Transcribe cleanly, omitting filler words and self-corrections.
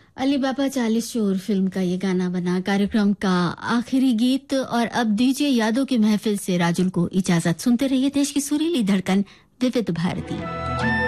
अली बाबा 40 चोर फिल्म का ये गाना बना कार्यक्रम का आखिरी गीत। और अब डीजे यादव की महफिल से राजुल को इजाजत। सुनते रहिए देश की सुरीली धड़कन विविध भारती।